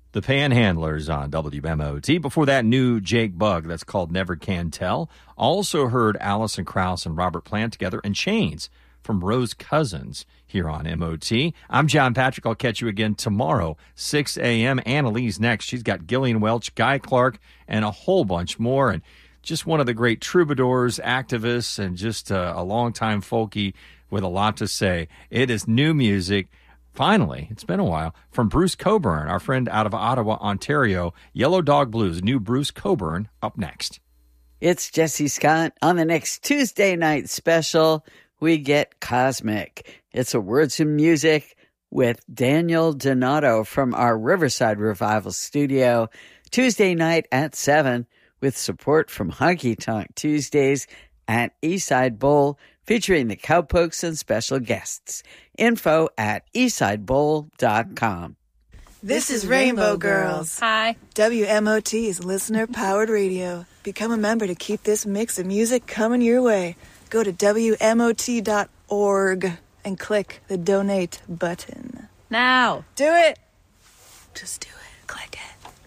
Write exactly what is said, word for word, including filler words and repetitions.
The Panhandlers on W M O T. Before that, new Jake Bugg. That's called Never Can Tell. Also heard Alison Krauss and Robert Plant together, and Chains from Rose Cousins here on M O T. I'm John Patrick. I'll catch you again tomorrow, six a.m. Annalise next. She's got Gillian Welch, Guy Clark, and a whole bunch more. And just one of the great troubadours, activists, and just a, a longtime folkie with a lot to say. It is new music. Finally, it's been a while, from Bruce Coburn, our friend out of Ottawa, Ontario. Yellow Dog Blues, new Bruce Coburn, up next. It's Jesse Scott. On the next Tuesday night special, we get Cosmic. It's a Words and Music with Daniel Donato from our Riverside Revival studio. Tuesday night at seven, with support from Honky Tonk Tuesdays at Eastside Bowl, featuring the Cowpokes and special guests. Info at eastside bowl dot com. This is Rainbow Girls. Hi. W M O T is listener-powered radio. Become a member to keep this mix of music coming your way. Go to W M O T dot org and click the donate button. Now. Do it. Just do it. Click it.